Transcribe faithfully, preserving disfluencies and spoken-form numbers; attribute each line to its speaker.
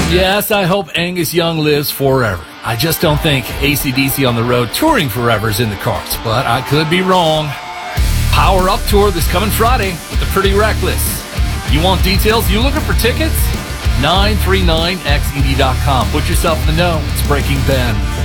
Speaker 1: Yes, I hope Angus Young lives forever. I just don't think A C D C on the road touring forever is in the cards, but I could be wrong. Power Up Tour this coming Friday with the Pretty Reckless. You want details? You looking for tickets? nine three nine x e d dot com. Put yourself in the know. It's Breaking Ben.